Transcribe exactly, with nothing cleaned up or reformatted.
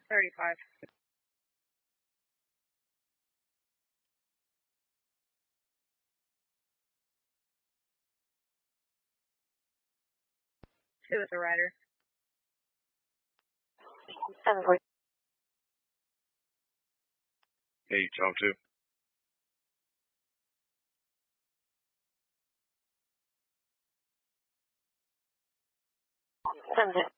thirty-five. Two with the rider. seven forty. Hey, you talk to? seven